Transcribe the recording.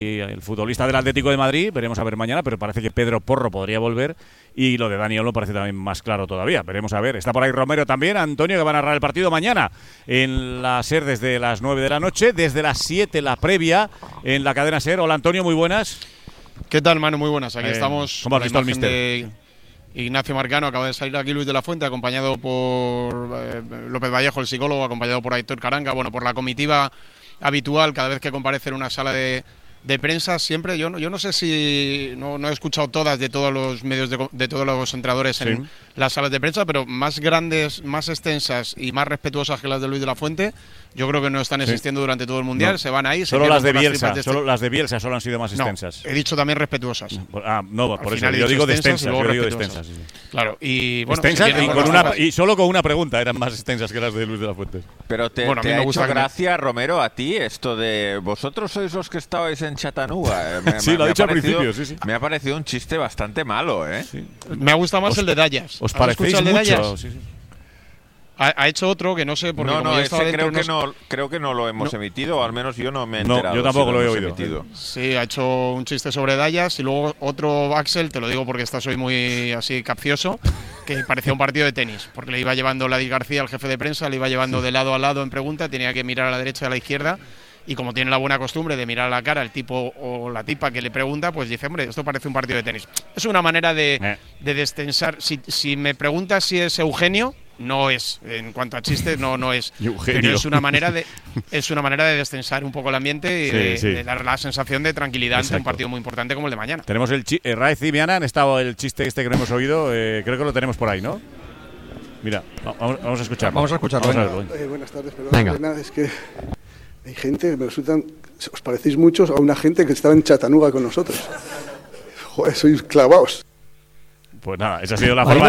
el futbolista del Atlético de Madrid, veremos a ver mañana, pero parece que Pedro Porro podría volver y lo de Dani Olmo parece también más claro todavía. Veremos a ver. Está por ahí Romero también, Antonio, que va a narrar el partido mañana en la SER desde las 9 de la noche, desde las 7 la previa en la cadena SER. Hola Antonio, muy buenas. ¿Qué tal, Manu? Muy buenas. Aquí estamos. ¿Cómo has visto al míster? Ignacio Marcano, acaba de salir aquí Luis de la Fuente, acompañado por López Vallejo, el psicólogo, acompañado por Aitor Caranga, bueno, por la comitiva habitual cada vez que comparece en una sala de prensa. Siempre, yo no sé si no he escuchado todas de todos los medios de todos los entrenadores en las salas de prensa, pero más grandes, más extensas y más respetuosas que las de Luis de la Fuente, yo creo que no están existiendo durante todo el Mundial. Se van ahí. Solo las de Bielsa, solo las de Bielsa solo han sido más extensas. He dicho también respetuosas. No, por eso yo digo de extensas. Sí. Claro, y bueno, extensas y solo con una pregunta eran más extensas que las de Luis de la Fuente. Pero te ha hecho gracia, Romero, a ti esto de vosotros sois los que estabais en Chattanooga. Sí, lo ha dicho al principio, sí. Me ha parecido un chiste bastante malo, ¿eh? Sí. Me ha gustado más el de Dallas. ¿Os parecéis mucho? Dallas? Sí. Ha hecho otro que no sé por qué. Creo que no lo hemos emitido, o al menos yo no me he enterado. Yo tampoco lo he oído. Emitido. Sí, ha hecho un chiste sobre Dallas y luego otro, Axel, te lo digo porque estás hoy muy así capcioso, que parecía un partido de tenis, porque le iba llevando Ladis García, el jefe de prensa, le iba llevando de lado a lado en pregunta, tenía que mirar a la derecha y a la izquierda. Y como tiene la buena costumbre de mirar a la cara el tipo o la tipa que le pregunta, pues dice, hombre, esto parece un partido de tenis. Es una manera de destensar. Si me preguntas si es Eugenio, no es. En cuanto a chistes, no es. Eugenio. Pero es una manera de destensar un poco el ambiente y de dar la sensación de tranquilidad ante un partido muy importante como el de mañana. Tenemos el Raez y Viana han estado el chiste este que no hemos oído, creo que lo tenemos por ahí, ¿no? Mira, vamos a escucharlo. Vamos a escucharlo. Buenas tardes, perdón. Venga. Es que hay gente que me resultan. Os parecéis muchos a una gente que estaba en Chattanooga con nosotros. Joder, sois clavaos. Pues nada, esa ha sido la forma